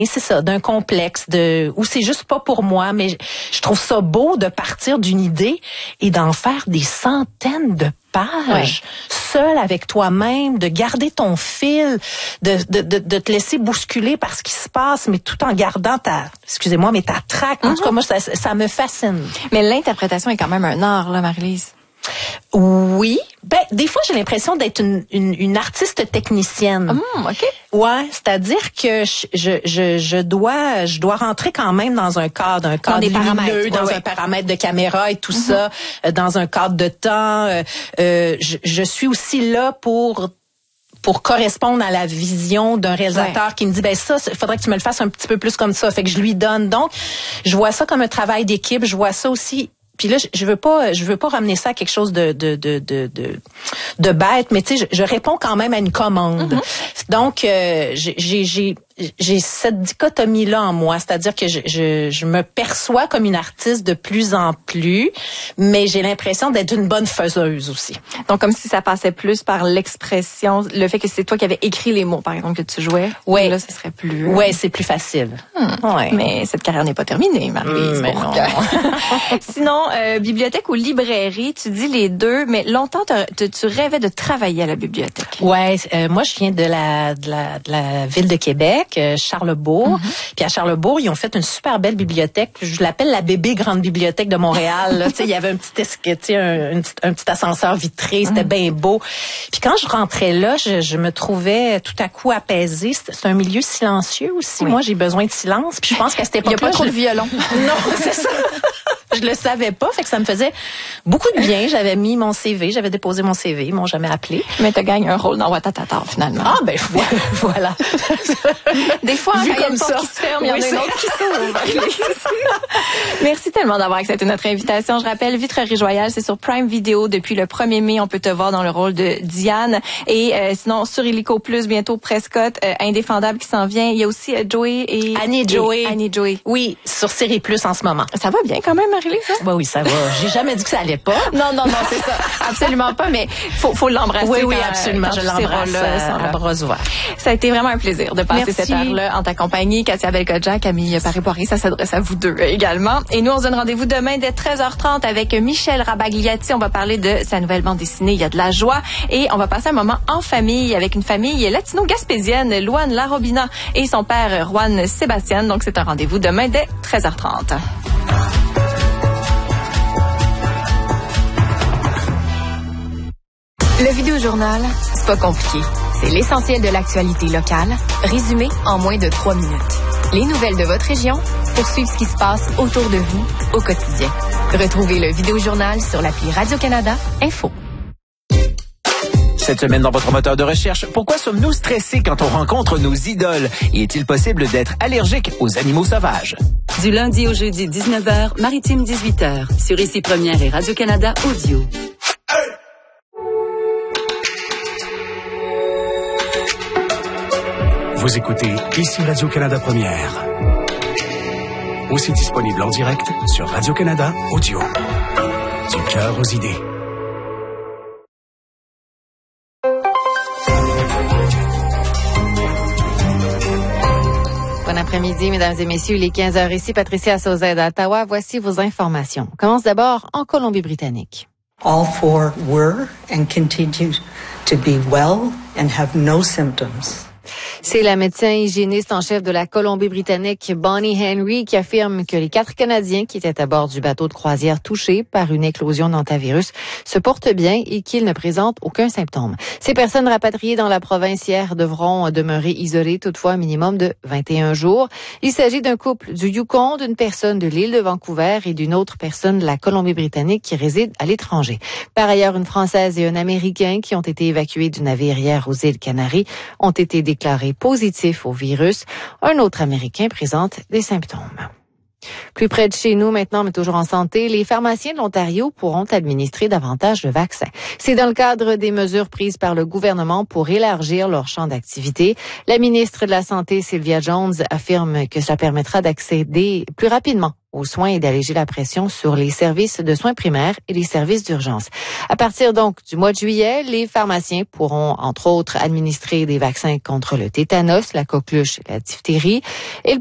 Et c'est ça, d'un complexe, où c'est juste pas pour moi, mais je trouve ça beau de partir d'une idée et d'en faire des centaines de pages, seul avec toi-même, de garder ton fil, de te laisser bousculer par ce qui se passe, mais tout en gardant ta traque. En tout cas, moi, ça me fascine. Mais l'interprétation est quand même un art, là, Marie-Lise. Oui. Des fois, j'ai l'impression d'être une artiste technicienne. OK. Ouais, c'est-à-dire que je dois rentrer quand même dans un cadre lumineux, dans un paramètre de caméra et tout ça, dans un cadre de temps. Je suis aussi là pour correspondre à la vision d'un réalisateur qui me dit, ça, il faudrait que tu me le fasses un petit peu plus comme ça. Fait que je lui donne. Donc, je vois ça comme un travail d'équipe. Je vois ça aussi. Puis là, je veux pas ramener ça à quelque chose de bête, mais tu sais, je réponds quand même à une commande. Donc, j'ai cette dichotomie-là en moi, c'est-à-dire que je me perçois comme une artiste de plus en plus, mais j'ai l'impression d'être une bonne faiseuse aussi. Donc, comme si ça passait plus par l'expression, le fait que c'est toi qui avais écrit les mots, par exemple, que tu jouais. Oui. Là, ce serait plus... Oui, c'est plus facile. Ouais. Mais cette carrière n'est pas terminée, Marie-Lise. Sinon, bibliothèque ou librairie, tu dis les deux, mais longtemps, tu rêvais de travailler à la bibliothèque. Ouais, moi, je viens de la ville de Québec. Charlesbourg. Puis à Charlesbourg, ils ont fait une super belle bibliothèque. Je l'appelle la bébé grande bibliothèque de Montréal. Tu sais, il y avait un petit ascenseur vitré, c'était bien beau. Puis quand je rentrais là, je me trouvais tout à coup apaisée. C'est un milieu silencieux aussi. Moi, j'ai besoin de silence. Puis je pense qu'à cette époque-là, il y a pas trop de violon. Non, c'est ça. Je le savais pas, fait que ça me faisait beaucoup de bien. J'avais mis mon CV, j'avais déposé mon CV, ils m'ont jamais appelé. Mais tu gagnes un rôle dans Watatata finalement. Ah voilà. Des fois, quand il y a une porte qui se ferme, il y en a une autre qui s'ouvre. Merci tellement d'avoir accepté notre invitation. Je rappelle, Vitrerie Joyale, c'est sur Prime Video depuis le 1er mai. On peut te voir dans le rôle de Diane. Et sinon, sur Illico Plus, bientôt Prescott, Indéfendable qui s'en vient. Il y a aussi Joey et Annie Joey. Oui, sur Série Plus en ce moment. Ça va bien quand même, Marie-Lise? Oui, ça va. J'ai jamais dit que ça allait pas. Non, c'est ça. Absolument pas, mais faut l'embrasser. Oui, absolument. Je l'embrasse à bras ouverts. Ça a été vraiment un plaisir de passer cette heure-là en ta compagnie. Katia Belkodja, Camille Paré-Poirier, ça s'adresse à vous deux également. Et nous, on se donne rendez-vous demain dès 13h30 avec Michel Rabagliati. On va parler de sa nouvelle bande dessinée, Il y a de la joie. Et on va passer un moment en famille avec une famille latino-gaspésienne, Luan Larobina et son père, Juan Sébastien. Donc, c'est un rendez-vous demain dès 13h30. Le Vidéojournal, c'est pas compliqué. C'est l'essentiel de l'actualité locale, résumé en moins de 3 minutes. Les nouvelles de votre région pour suivre ce qui se passe autour de vous au quotidien. Retrouvez le Vidéojournal sur l'appli Radio-Canada Info. Cette semaine dans votre moteur de recherche, pourquoi sommes-nous stressés quand on rencontre nos idoles? Et est-il possible d'être allergique aux animaux sauvages? Du lundi au jeudi 19h, Maritime 18h, sur Ici Première et Radio-Canada Audio. Vous écoutez Ici Radio-Canada Première. Aussi disponible en direct sur Radio-Canada Audio. Du cœur aux idées. Bon après-midi, mesdames et messieurs, il est 15h ici. Patricia Sauzet d'Ottawa. Voici vos informations. On commence d'abord en Colombie-Britannique. All four were and continue to be well and have no symptoms. C'est la médecin hygiéniste en chef de la Colombie-Britannique, Bonnie Henry, qui affirme que les 4 Canadiens qui étaient à bord du bateau de croisière touchés par une éclosion d'hantavirus se portent bien et qu'ils ne présentent aucun symptôme. Ces personnes rapatriées dans la province hier devront demeurer isolées toutefois un minimum de 21 jours. Il s'agit d'un couple du Yukon, d'une personne de l'île de Vancouver et d'une autre personne de la Colombie-Britannique qui réside à l'étranger. Par ailleurs, une Française et un Américain qui ont été évacués du navire hier aux îles Canaries ont été déclarés positifs au virus. Un autre Américain présente des symptômes. Plus près de chez nous maintenant, mais toujours en santé, les pharmaciens de l'Ontario pourront administrer davantage de vaccins. C'est dans le cadre des mesures prises par le gouvernement pour élargir leur champ d'activité. La ministre de la Santé, Sylvia Jones, affirme que cela permettra d'accéder plus rapidement aux soins et d'alléger la pression sur les services de soins primaires et les services d'urgence. À partir donc du mois de juillet, les pharmaciens pourront, entre autres, administrer des vaccins contre le tétanos, la coqueluche et la diphtérie. Et